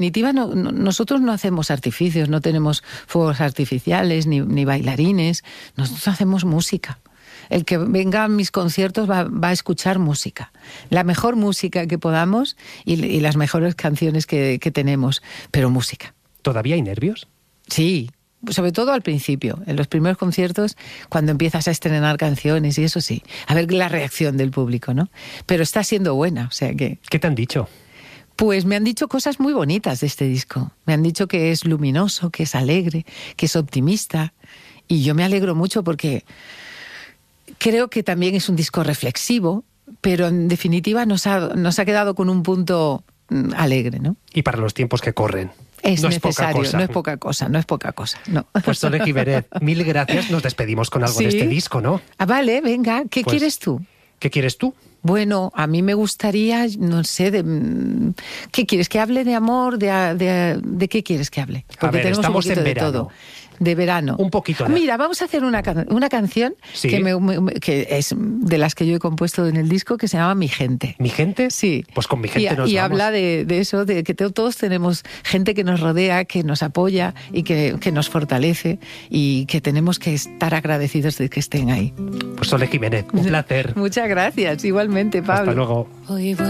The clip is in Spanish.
definitiva, nosotros no hacemos artificios, no tenemos fuegos artificiales ni bailarines. Nosotros hacemos música. El que venga a mis conciertos va a escuchar música. La mejor música que podamos y las mejores canciones que tenemos, pero música. ¿Todavía hay nervios? Sí, sobre todo al principio, en los primeros conciertos, cuando empiezas a estrenar canciones y eso sí. A ver la reacción del público, ¿no? Pero está siendo buena, o sea que... ¿Qué te han dicho? Pues me han dicho cosas muy bonitas de este disco. Me han dicho que es luminoso, que es alegre, que es optimista. Y yo me alegro mucho porque creo que también es un disco reflexivo, pero en definitiva nos ha quedado con un punto alegre, ¿no? Y para los tiempos que corren. Es no necesario, es poca cosa. no es poca cosa. No. Pues Sole Giménez, mil gracias. Nos despedimos con algo de este disco, ¿no? Ah, vale, venga. ¿Qué Pues, quieres tú? ¿Qué quieres tú? Bueno, a mí me gustaría, no sé, ¿qué quieres? ¿Que hable de amor? ¿De qué quieres que hable? Porque a ver, tenemos estamos un poquito en verano. De todo. De verano. Un poquito. Mira, vamos a hacer una canción ¿Sí? que es de las que yo he compuesto en el disco, que se llama Mi Gente. ¿Mi gente? Sí. Pues con Mi Gente nos y vamos. habla de eso, de que todos tenemos gente que nos rodea, que nos apoya y que nos fortalece y que tenemos que estar agradecidos de que estén ahí. Pues Sole Giménez, un placer. Muchas gracias, igualmente, Pablo. Hasta luego.